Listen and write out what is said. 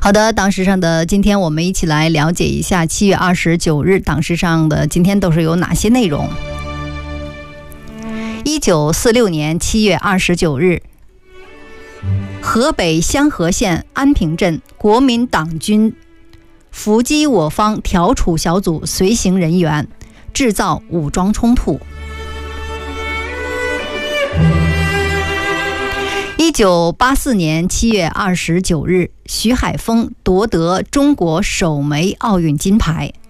好的，党史上的今天我们一起来了解一下7月29日党史上的今天都是有哪些内容。1946年7月29日，河北香河县安平镇国民党军伏击我方调处小组随行人员，制造武装冲突。1984年7月29日，徐海峰夺得中国首枚奥运金牌。